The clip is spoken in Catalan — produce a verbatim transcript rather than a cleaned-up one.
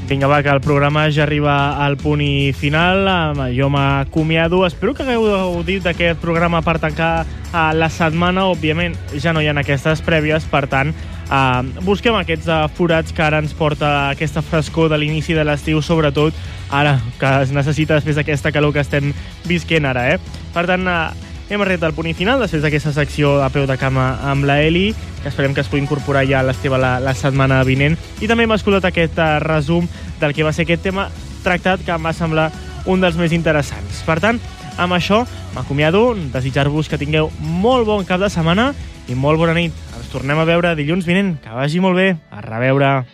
Vinga, va, que el programa ja arriba al punt i final. Jo m'acomiado. Espero que hagueu gaudit d'aquest programa per tancar uh, la setmana. Òbviament, ja no hi ha aquestes prèvies, per tant, uh, busquem aquests uh, forats que ara ens porta aquesta frescor de l'inici de l'estiu, sobretot ara, que es necessita després d'aquesta calor que estem visquent ara, eh? Per tant, uh, hem arribat al punt i final, després d'aquesta secció a peu de cama amb la Eli, que esperem que es pugui incorporar ja a l'Esteve la, la setmana vinent. I també hem escoltat aquest uh, resum del que va ser aquest tema tractat, que em va semblar un dels més interessants. Per tant, amb això m'acomiado, desitjar-vos que tingueu molt bon cap de setmana i molt bona nit. Ens tornem a veure dilluns vinent. Que vagi molt bé. A reveure.